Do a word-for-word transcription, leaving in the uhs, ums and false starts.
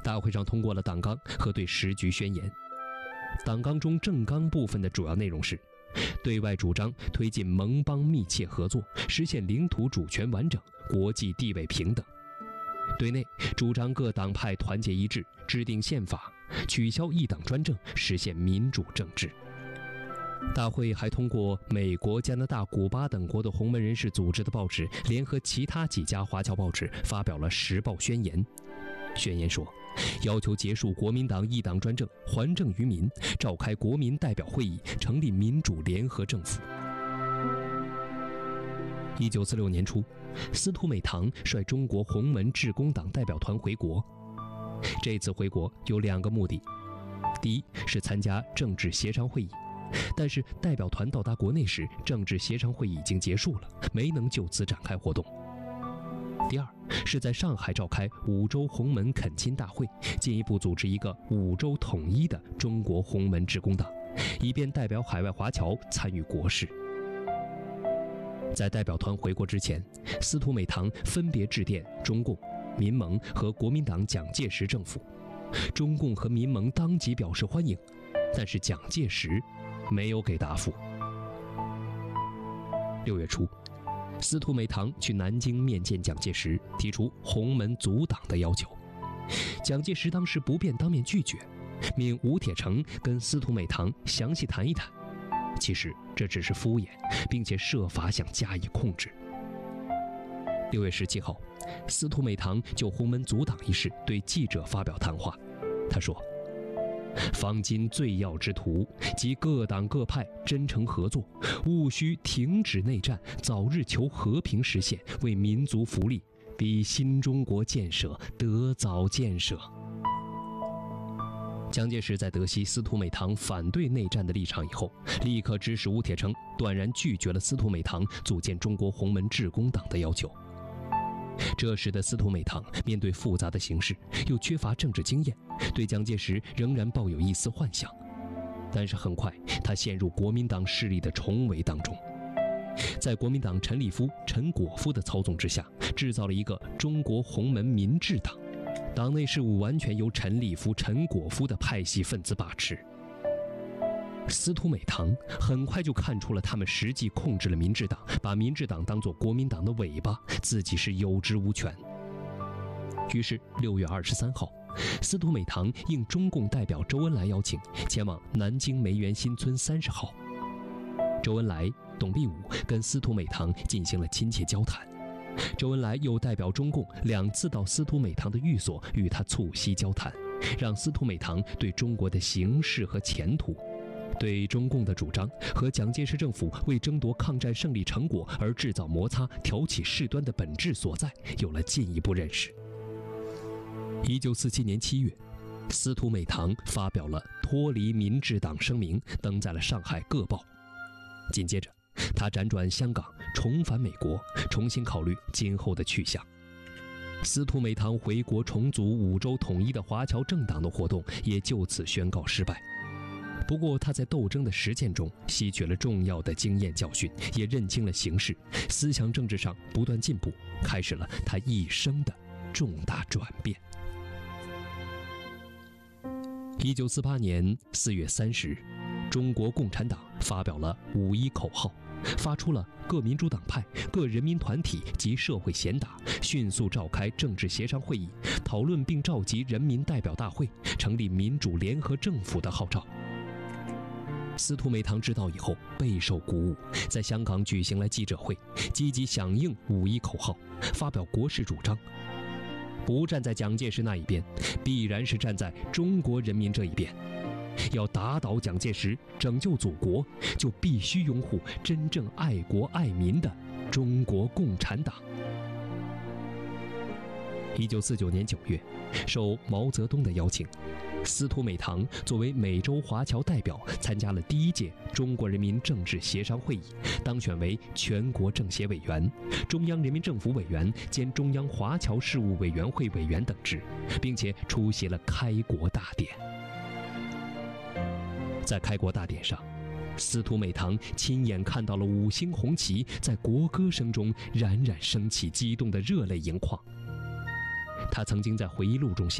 大会上通过了党纲和对时局宣言。党纲中政纲部分的主要内容是：对外主张推进盟邦密切合作，实现领土主权完整、国际地位平等；对内主张各党派团结一致，制定宪法，取消一党专政，实现民主政治。大会还通过美国、加拿大、古巴等国的洪门人士组织的报纸联合其他几家华侨报纸发表了《时报宣言》。宣言说，要求结束国民党一党专政，还政于民，召开国民代表会议，成立民主联合政府。一九四六年初，司徒美堂率中国洪门致公党代表团回国。这次回国有两个目的：第一是参加政治协商会议，但是代表团到达国内时，政治协商会议已经结束了，没能就此展开活动。第二是在上海召开五州洪门恳亲大会，进一步组织一个五州统一的中国洪门致公党，以便代表海外华侨参与国事。在代表团回国之前，司徒美堂分别致电中共、民盟和国民党蒋介石政府。中共和民盟当即表示欢迎，但是蒋介石没有给答复。六月初，司徒美堂去南京面见蒋介石，提出洪门组党的要求。蒋介石当时不便当面拒绝，命吴铁城跟司徒美堂详细谈一谈。其实这只是敷衍，并且设法想加以控制。六月十七号，司徒美堂就洪门组党一事对记者发表谈话。他说：“方今最要之途，即各党各派真诚合作，务须停止内战，早日求和平实现，为民族福利，比新中国建设得早建设。”蒋介石在得悉司徒美堂反对内战的立场以后，立刻指使吴铁城断然拒绝了司徒美堂组建中国洪门致公党的要求。这使得司徒美堂面对复杂的形势，又缺乏政治经验，对蒋介石仍然抱有一丝幻想。但是很快，他陷入国民党势力的重围当中，在国民党陈立夫、陈果夫的操纵之下，制造了一个中国洪门民治党。党内事务完全由陈立夫、陈果夫的派系分子把持。司徒美堂很快就看出了他们实际控制了民治党，把民治党当作国民党的尾巴，自己是有职无权。于是六月二十三号，司徒美堂应中共代表周恩来邀请，前往南京梅园新村三十号。周恩来、董必武跟司徒美堂进行了亲切交谈。周恩来又代表中共两次到司徒美堂的寓所与他促膝交谈，让司徒美堂对中国的形势和前途，对中共的主张和蒋介石政府为争夺抗战胜利成果而制造摩擦、挑起事端的本质所在有了进一步认识。一九四七年七月，司徒美堂发表了脱离民治党声明，登在了上海各报。紧接着，他辗转香港，重返美国，重新考虑今后的去向。司徒美堂回国重组五州统一的华侨政党的活动也就此宣告失败。不过他在斗争的实践中吸取了重要的经验教训，也认清了形势，思想政治上不断进步，开始了他一生的重大转变。一九四八年四月三十日，中国共产党发表了五一口号，发出了各民主党派、各人民团体及社会贤达迅速召开政治协商会议，讨论并召集人民代表大会，成立民主联合政府的号召。司徒美堂知道以后备受鼓舞，在香港举行了记者会，积极响应五一口号，发表国事主张。不站在蒋介石那一边，必然是站在中国人民这一边。要打倒蒋介石，拯救祖国，就必须拥护真正爱国爱民的中国共产党。一九四九年九月，受毛泽东的邀请，司徒美堂作为美洲华侨代表参加了第一届中国人民政治协商会议，当选为全国政协委员、中央人民政府委员兼中央华侨事务委员会委员等职，并且出席了开国大典。在开国大典上，司徒美堂亲眼看到了五星红旗在国歌声中冉冉升起，激动的热泪盈眶。他曾经在回忆录中写